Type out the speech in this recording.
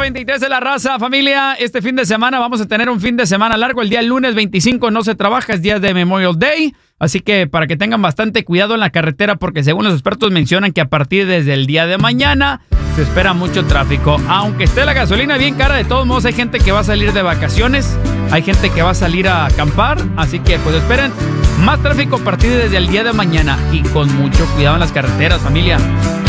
23 de la raza, familia. Este fin de semana vamos a tener un fin de semana largo. El día lunes 25 no se trabaja, es día de Memorial Day. Así que para que tengan bastante cuidado en la carretera, porque según los expertos mencionan que a partir desde el día de mañana se espera mucho tráfico. Aunque esté la gasolina bien cara, de todos modos hay gente que va a salir de vacaciones, hay gente que va a salir a acampar. Así que pues esperen más tráfico a partir desde el día de mañana y con mucho cuidado en las carreteras, familia.